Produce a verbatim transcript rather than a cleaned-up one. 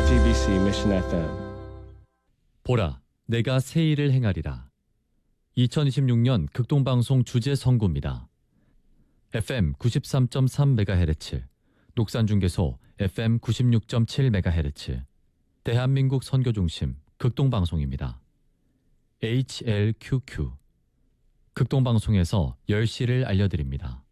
지티비씨 Mission 에프엠. 보라, 내가 새 일을 행하리라. 이천이십육 년 극동방송 주제 선구입니다. 에프엠 구십삼 점 삼 메가헤르츠, 녹산중계소 에프엠 구십육 점 칠 메가헤르츠, 대한민국 선교중심 극동방송입니다. 에이치엘큐큐, 극동방송에서 열 시를 알려드립니다.